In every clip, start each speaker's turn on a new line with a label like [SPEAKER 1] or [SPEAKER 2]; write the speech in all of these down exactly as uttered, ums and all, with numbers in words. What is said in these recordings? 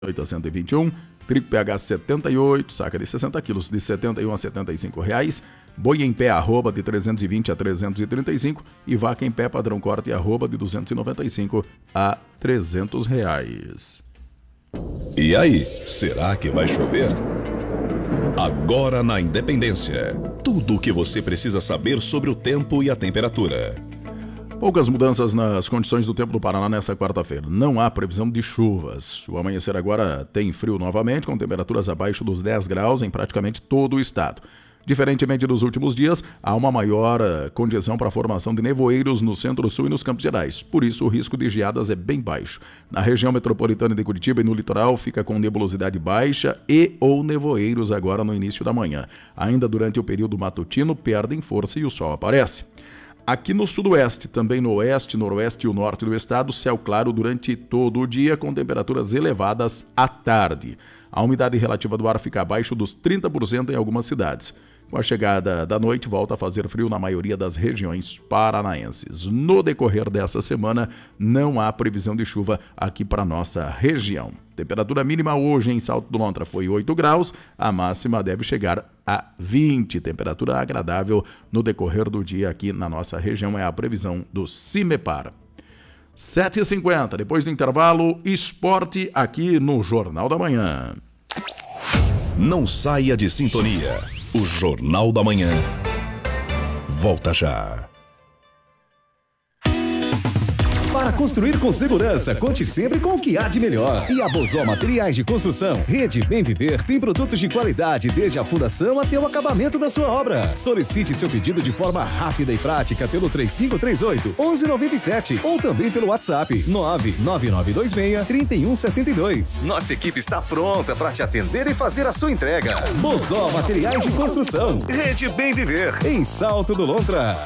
[SPEAKER 1] oito a cento e vinte e um, trigo P H setenta e oito, saca de sessenta quilos, de setenta e um a setenta e cinco reais, boi em pé arroba de trezentos e vinte a trezentos e trinta e cinco e vaca em pé padrão corte arroba de duzentos e noventa e cinco a trezentos reais.
[SPEAKER 2] E aí, será que vai chover? Agora na Independência, tudo o que você precisa saber sobre o tempo e a temperatura.
[SPEAKER 1] Poucas mudanças nas condições do tempo do Paraná nessa quarta-feira. Não há previsão de chuvas. O amanhecer agora tem frio novamente, com temperaturas abaixo dos dez graus em praticamente todo o estado. Diferentemente dos últimos dias, há uma maior condição para a formação de nevoeiros no centro-sul e nos Campos Gerais. Por isso, o risco de geadas é bem baixo. Na região metropolitana de Curitiba e no litoral, fica com nebulosidade baixa e ou nevoeiros agora no início da manhã. Ainda durante o período matutino, perdem força e o sol aparece. Aqui no sudoeste, também no oeste, noroeste e o norte do estado, céu claro durante todo o dia, com temperaturas elevadas à tarde. A umidade relativa do ar fica abaixo dos trinta por cento em algumas cidades. Com a chegada da noite, volta a fazer frio na maioria das regiões paranaenses. No decorrer dessa semana, não há previsão de chuva aqui para nossa região. Temperatura mínima hoje em Salto do Lontra foi oito graus, a máxima deve chegar a vinte. Temperatura agradável no decorrer do dia aqui na nossa região, é a previsão do CIMEPAR. sete e cinquenta, depois do intervalo, esporte aqui no Jornal da Manhã.
[SPEAKER 2] Não saia de sintonia. O Jornal da Manhã volta já.
[SPEAKER 3] Para construir com segurança, conte sempre com o que há de melhor. E a Bozó Materiais de Construção, Rede Bem Viver, tem produtos de qualidade desde a fundação até o acabamento da sua obra. Solicite seu pedido de forma rápida e prática pelo três cinco três oito, um um nove sete ou também pelo WhatsApp nove nove nove dois seis, três um sete dois. Nossa equipe está pronta para te atender e fazer a sua entrega. Bozó Materiais de Construção, Rede Bem Viver, em Salto do Lontra.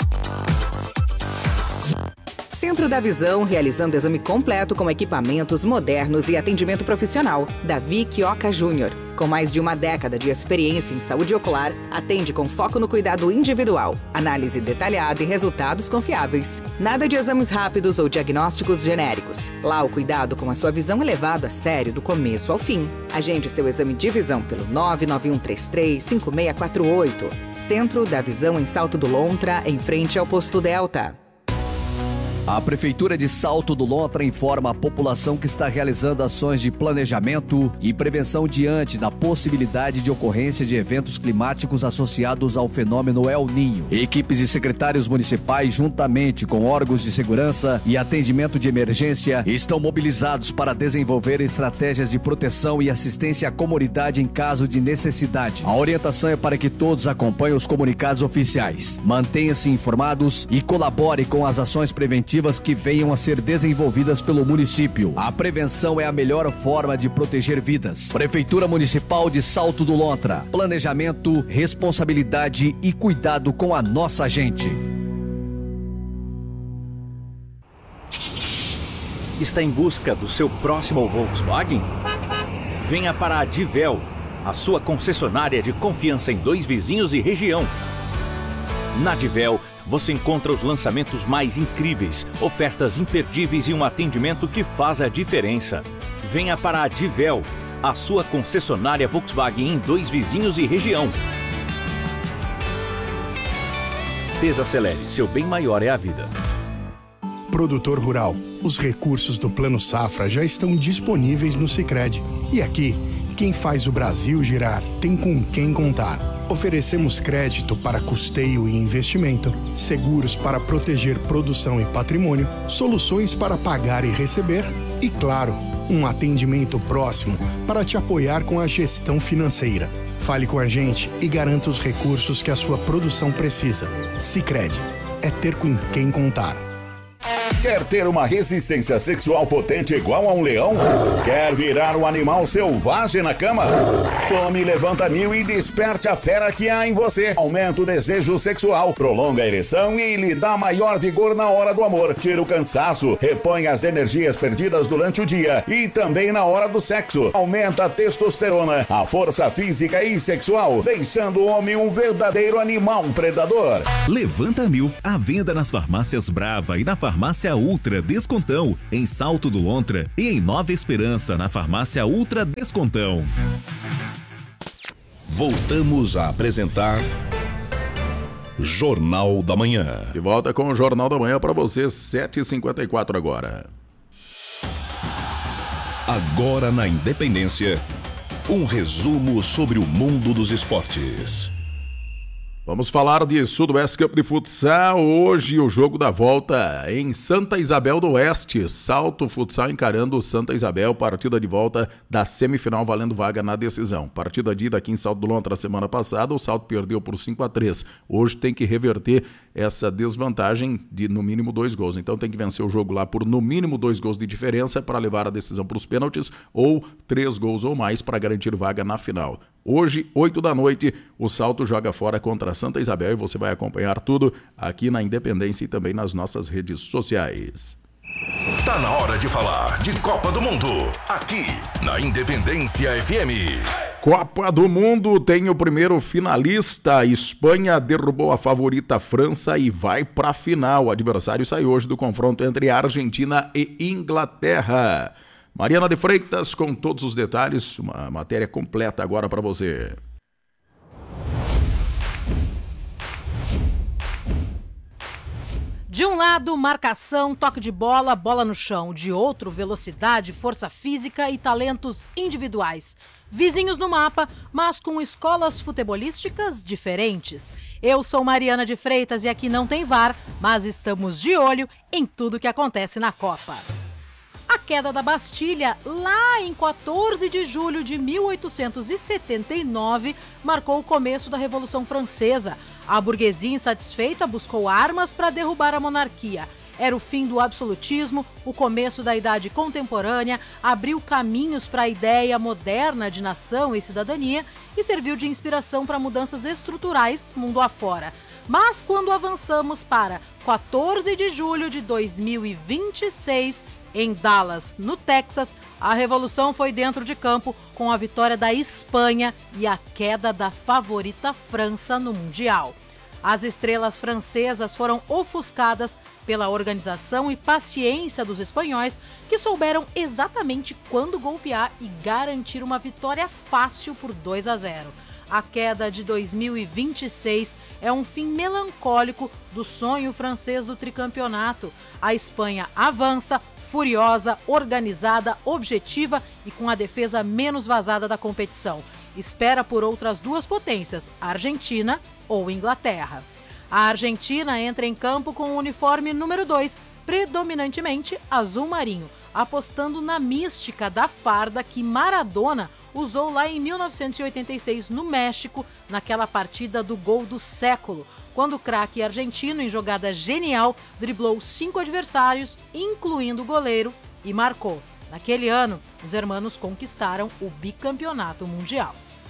[SPEAKER 4] Centro da Visão, realizando exame completo com equipamentos modernos e atendimento profissional. Davi Quioca Júnior. Com mais de uma década de experiência em saúde ocular, atende com foco no cuidado individual, análise detalhada e resultados confiáveis. Nada de exames rápidos ou diagnósticos genéricos. Lá o cuidado com a sua visão é levado a sério do começo ao fim. Agende seu exame de visão pelo nove nove um três três, cinco seis quatro oito. Centro da Visão em Salto do Lontra, em frente ao Posto Delta.
[SPEAKER 5] A Prefeitura de Salto do Lontra informa a população que está realizando ações de planejamento e prevenção diante da possibilidade de ocorrência de eventos climáticos associados ao fenômeno El Niño. Equipes e secretários municipais, juntamente com órgãos de segurança e atendimento de emergência, estão mobilizados para desenvolver estratégias de proteção e assistência à comunidade em caso de necessidade. A orientação é para que todos acompanhem os comunicados oficiais, mantenham-se informados e colaborem com as ações preventivas que venham a ser desenvolvidas pelo município. A prevenção é a melhor forma de proteger vidas. Prefeitura Municipal de Salto do Lontra. Planejamento, responsabilidade e cuidado com a nossa gente.
[SPEAKER 6] Está em busca do seu próximo Volkswagen? Venha para a Divel, a sua concessionária de confiança em Dois Vizinhos e região. Na Divel, você encontra os lançamentos mais incríveis, ofertas imperdíveis e um atendimento que faz a diferença. Venha para a Divel, a sua concessionária Volkswagen em Dois Vizinhos e região. Desacelere, seu bem maior é a vida.
[SPEAKER 7] Produtor rural, os recursos do Plano Safra já estão disponíveis no Sicredi. E aqui, quem faz o Brasil girar tem com quem contar. Oferecemos crédito para custeio e investimento, seguros para proteger produção e patrimônio, soluções para pagar e receber e, claro, um atendimento próximo para te apoiar com a gestão financeira. Fale com a gente e garanta os recursos que a sua produção precisa. Sicredi, é ter com quem contar.
[SPEAKER 2] Quer ter uma resistência sexual potente igual a um leão? Quer virar um animal selvagem na cama? Tome Levanta Mil e desperte a fera que há em você. Aumenta o desejo sexual, prolonga a ereção e lhe dá maior vigor na hora do amor. Tira o cansaço, repõe as energias perdidas durante o dia e também na hora do sexo. Aumenta a testosterona, a força física e sexual, deixando o homem um verdadeiro animal predador.
[SPEAKER 8] Levanta Mil, à venda nas farmácias Brava e na farmácia Farmácia Ultra Descontão, em Salto do Lontra e em Nova Esperança, na Farmácia Ultra Descontão.
[SPEAKER 2] Voltamos a apresentar Jornal da Manhã.
[SPEAKER 1] De volta com o Jornal da Manhã para você, sete e cinquenta e quatro agora.
[SPEAKER 2] Agora na Independência, um resumo sobre o mundo dos esportes.
[SPEAKER 1] Vamos falar de Sudoeste Cup de Futsal. Hoje o jogo da volta em Santa Isabel do Oeste. Salto Futsal encarando Santa Isabel. Partida de volta da semifinal valendo vaga na decisão. Partida de ida aqui em Salto do Lontra semana passada. O Salto perdeu por cinco a três. Hoje tem que reverter essa desvantagem de no mínimo dois gols. Então tem que vencer o jogo lá por no mínimo dois gols de diferença para levar a decisão para os pênaltis ou três gols ou mais para garantir vaga na final. Hoje, oito da noite, o Salto joga fora contra Santa Isabel e você vai acompanhar tudo aqui na Independência e também nas nossas redes sociais.
[SPEAKER 2] Tá na hora de falar de Copa do Mundo, aqui na Independência F M.
[SPEAKER 1] Copa do Mundo tem o primeiro finalista. A Espanha derrubou a favorita França e vai para a final. O adversário sai hoje do confronto entre Argentina e Inglaterra. Mariana de Freitas com todos os detalhes, uma matéria completa agora para você.
[SPEAKER 9] De um lado, marcação, toque de bola, bola no chão. De outro, velocidade, força física e talentos individuais. Vizinhos no mapa, mas com escolas futebolísticas diferentes. Eu sou Mariana de Freitas e aqui não tem V A R, mas estamos de olho em tudo que acontece na Copa. A queda da Bastilha, lá em quatorze de julho de mil oitocentos e setenta e nove, marcou o começo da Revolução Francesa. A burguesia insatisfeita buscou armas para derrubar a monarquia. Era o fim do absolutismo, o começo da Idade Contemporânea, abriu caminhos para a ideia moderna de nação e cidadania e serviu de inspiração para mudanças estruturais mundo afora. Mas quando avançamos para quatorze de julho de dois mil e vinte e seis, em Dallas, no Texas, a revolução foi dentro de campo com a vitória da Espanha e a queda da favorita França no Mundial. As estrelas francesas foram ofuscadas pela organização e paciência dos espanhóis, que souberam exatamente quando golpear e garantir uma vitória fácil por dois a zero. A queda de dois mil e vinte e seis é um fim melancólico do sonho francês do tricampeonato. A Espanha avança, furiosa, organizada, objetiva e com a defesa menos vazada da competição. Espera por outras duas potências, Argentina ou Inglaterra. A Argentina entra em campo com o uniforme número dois, predominantemente azul marinho, apostando na mística da farda que Maradona usou lá em mil novecentos e oitenta e seis no México, naquela partida do gol do século, quando o craque argentino, em jogada genial, driblou cinco adversários, incluindo o goleiro, e marcou. Naquele ano, os hermanos conquistaram o bicampeonato mundial.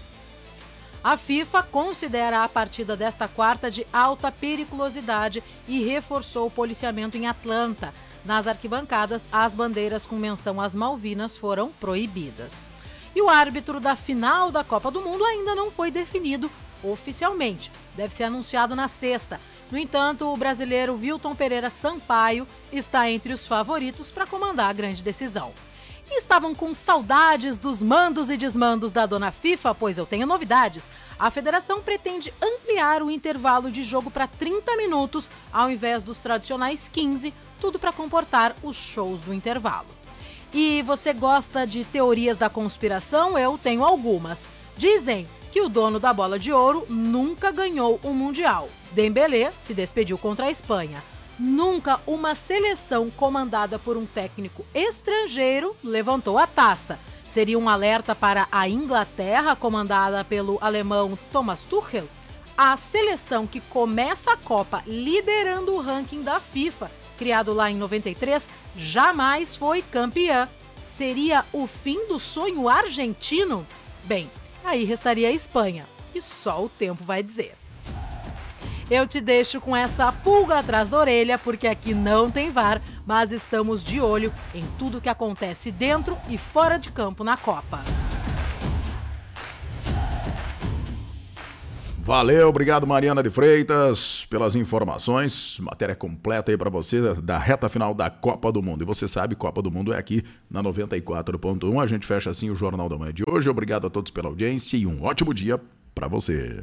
[SPEAKER 9] A FIFA considera a partida desta quarta de alta periculosidade e reforçou o policiamento em Atlanta. Nas arquibancadas, as bandeiras com menção às Malvinas foram proibidas. E o árbitro da final da Copa do Mundo ainda não foi definido oficialmente. Deve ser anunciado na sexta. No entanto, o brasileiro Wilton Pereira Sampaio está entre os favoritos para comandar a grande decisão. E estavam com saudades dos mandos e desmandos da dona FIFA? Pois eu tenho novidades. A federação pretende ampliar o intervalo de jogo para trinta minutos, ao invés dos tradicionais quinze, tudo para comportar os shows do intervalo. E você gosta de teorias da conspiração? Eu tenho algumas. Dizem que o dono da bola de ouro nunca ganhou um mundial. Dembélé se despediu contra a Espanha. Nunca uma seleção comandada por um técnico estrangeiro levantou a taça. Seria um alerta para a Inglaterra, comandada pelo alemão Thomas Tuchel? A seleção que começa a Copa liderando o ranking da FIFA, criado lá em noventa e três, jamais foi campeã. Seria o fim do sonho argentino? Bem, aí restaria a Espanha, e só o tempo vai dizer. Eu te deixo com essa pulga atrás da orelha, porque aqui não tem V A R, mas estamos de olho em tudo que acontece dentro e fora de campo na Copa.
[SPEAKER 1] Valeu, obrigado Mariana de Freitas pelas informações, matéria completa aí pra você da reta final da Copa do Mundo. E você sabe, Copa do Mundo é aqui na noventa e quatro ponto um. A gente fecha assim o Jornal da Manhã de hoje. Obrigado a todos pela audiência e um ótimo dia pra você.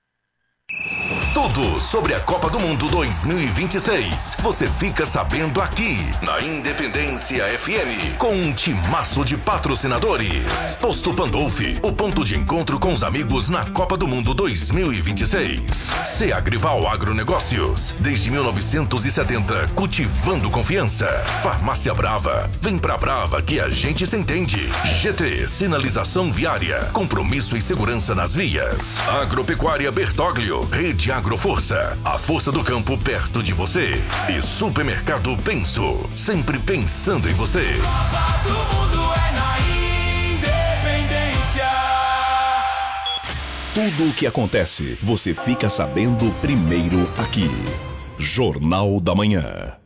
[SPEAKER 10] Tudo sobre a Copa do Mundo dois mil e vinte e seis. Você fica sabendo aqui na Independência F M, com um timaço de patrocinadores. Posto Pandolfi, o ponto de encontro com os amigos na Copa do Mundo dois mil e vinte e seis. Seagrival Agronegócios, desde mil novecentos e setenta, cultivando confiança. Farmácia Brava, vem pra Brava que a gente se entende. G T, sinalização viária, compromisso e segurança nas vias. Agropecuária Bertoglio, Rede Agroforça, a força do campo perto de você. E Supermercado Penso, sempre pensando em você. Copa do Mundo é na Independência.
[SPEAKER 2] Tudo o que acontece, você fica sabendo primeiro aqui. Jornal da Manhã.